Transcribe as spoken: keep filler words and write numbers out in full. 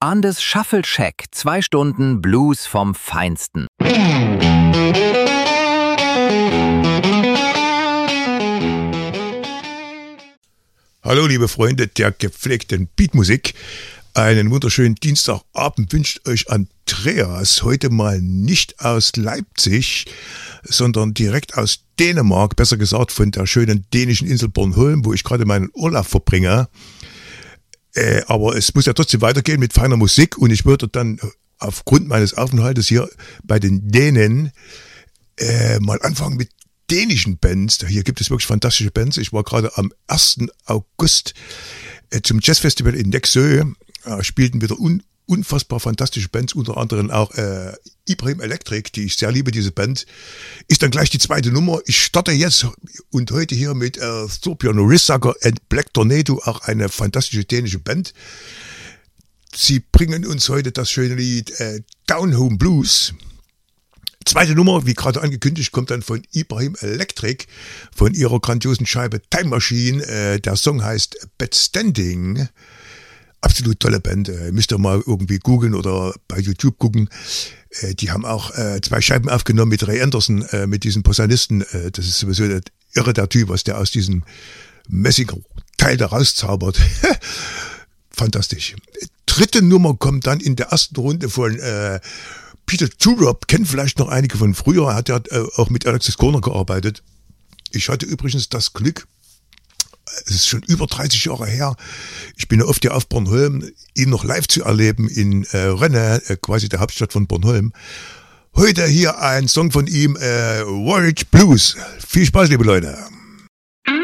Andes Shuffle Shack. Zwei Stunden Blues vom Feinsten. Hallo liebe Freunde der gepflegten Beatmusik. Einen wunderschönen Dienstagabend wünscht euch Andreas. Heute mal nicht aus Leipzig, sondern direkt aus Dänemark. Besser gesagt von der schönen dänischen Insel Bornholm, wo ich gerade meinen Urlaub verbringe. Äh, aber es muss ja trotzdem weitergehen mit feiner Musik. Und ich würde dann aufgrund meines Aufenthaltes hier bei den Dänen äh, mal anfangen mit dänischen Bands. Hier gibt es wirklich fantastische Bands. Ich war gerade am ersten August äh, zum Jazzfestival in Nexø. Äh, spielten wieder un, unfassbar fantastische Bands, unter anderem auch äh, Ibrahim Electric, die ich sehr liebe, diese Band. Ist dann gleich die zweite Nummer. Ich starte jetzt und heute hier mit äh, Thorbjørn Risager and Black Tornado, auch eine fantastische dänische Band. Sie bringen uns heute das schöne Lied äh, Down Home Blues. Zweite Nummer, wie gerade angekündigt, kommt dann von Ibrahim Electric, von ihrer grandiosen Scheibe Time Machine. Äh, der Song heißt Bed Standing. Absolut tolle Band. Äh, müsst ihr mal irgendwie googeln oder bei YouTube gucken. Äh, die haben auch äh, zwei Scheiben aufgenommen mit Ray Anderson, äh, mit diesem Posaunisten. Äh, das ist sowieso der, irre der Typ, was der aus diesem Messing-Teil da rauszaubert. Fantastisch. Dritte Nummer kommt dann in der ersten Runde von äh, Peter Turop, kennen vielleicht noch einige von früher, er hat ja äh, auch mit Alexis Korner gearbeitet. Ich hatte übrigens das Glück, es ist schon über dreißig Jahre her, ich bin ja oft hier auf Bornholm, ihn noch live zu erleben in äh, Rønne, äh, quasi der Hauptstadt von Bornholm. Heute hier ein Song von ihm, äh, Voyage Blues. Viel Spaß, liebe Leute.